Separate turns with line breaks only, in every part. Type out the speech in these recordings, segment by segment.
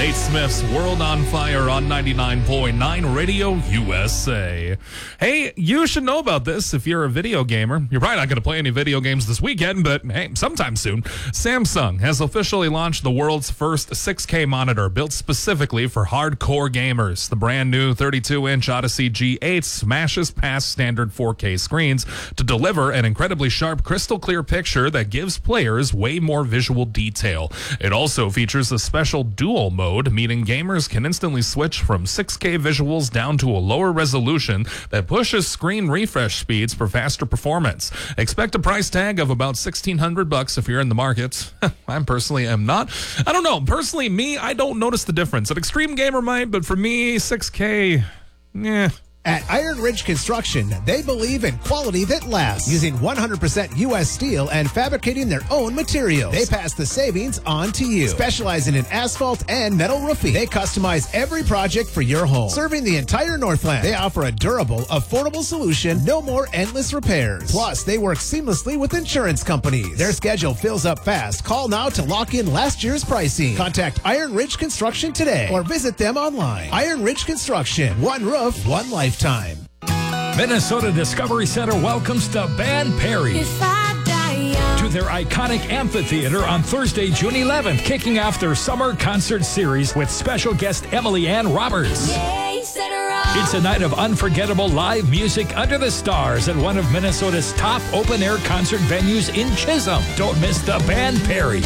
Nate Smith's World on Fire on 99.9 Radio USA. Hey, you should know about this if you're a video gamer. You're probably not going to play any video games this weekend, but hey, sometime soon. Samsung has officially launched the world's first 6K monitor built specifically for hardcore gamers. The brand new 32-inch Odyssey G8 smashes past standard 4K screens to deliver an incredibly sharp, crystal clear picture that gives players way more visual detail. It also features a special dual mode, meaning gamers can instantly switch from 6K visuals down to a lower resolution that pushes screen refresh speeds for faster performance. Expect a price tag of about $1,600 if you're in the market. I personally am not. I don't know. Personally, I don't notice the difference. An extreme gamer might, but for me, 6K,
At Iron Ridge Construction, they believe in quality that lasts, using 100% U.S. steel and fabricating their own materials. They pass the savings on to you. Specializing in asphalt and metal roofing, they customize every project for your home. Serving the entire Northland, they offer a durable, affordable solution, no more endless repairs. Plus, they work seamlessly with insurance companies. Their schedule fills up fast. Call now to lock in last year's pricing. Contact Iron Ridge Construction today or visit them online. Iron Ridge Construction, one roof, one lifetime.
Minnesota Discovery Center welcomes the band Perry to their iconic amphitheater on Thursday, June 11th, kicking off their summer concert series with special guest Emily Ann Roberts. It's a night of unforgettable live music under the stars at one of Minnesota's top open-air concert venues in Chisholm. Don't miss the band Perry.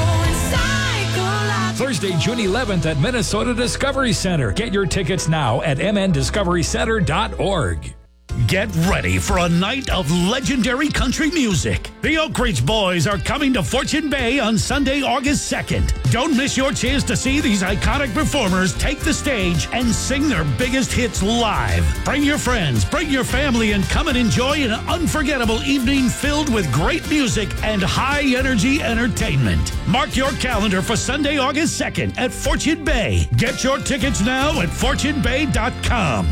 Thursday, June 11th at Minnesota Discovery Center. Get your tickets now at mndiscoverycenter.org.
Get ready for a night of legendary country music. The Oak Ridge Boys are coming to Fortune Bay on Sunday, August 2nd. Don't miss your chance to see these iconic performers take the stage and sing their biggest hits live. Bring your friends, bring your family, and come and enjoy an unforgettable evening filled with great music and high-energy entertainment. Mark your calendar for Sunday, August 2nd at Fortune Bay. Get your tickets now at fortunebay.com.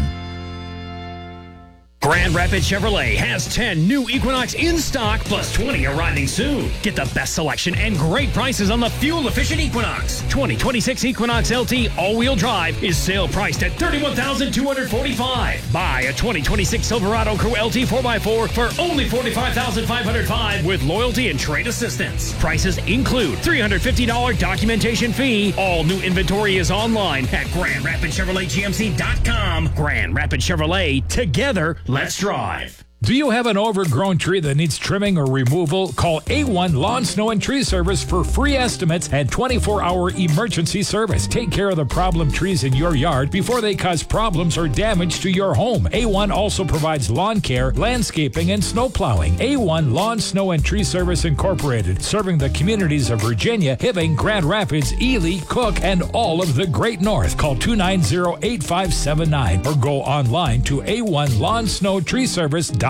Grand Rapids Chevrolet has 10 new Equinox in stock, plus 20 arriving soon. Get the best selection and great prices on the fuel-efficient Equinox. 2026 Equinox LT all-wheel drive is sale priced at $31,245. Buy a 2026 Silverado Crew LT 4x4 for only $45,505 with loyalty and trade assistance. Prices include $350 documentation fee. All new inventory is online at GrandRapidsChevroletGMC.com. Grand Rapids Chevrolet, together, let's drive.
Do you have an overgrown tree that needs trimming or removal? Call A1 Lawn, Snow, and Tree Service for free estimates and 24-hour emergency service. Take care of the problem trees in your yard before they cause problems or damage to your home. A1 also provides lawn care, landscaping, and snow plowing. A1 Lawn, Snow, and Tree Service Incorporated, serving the communities of Virginia, Hibbing, Grand Rapids, Ely, Cook, and all of the Great North. Call 290-8579 or go online to A1LawnsnowTreeService.com.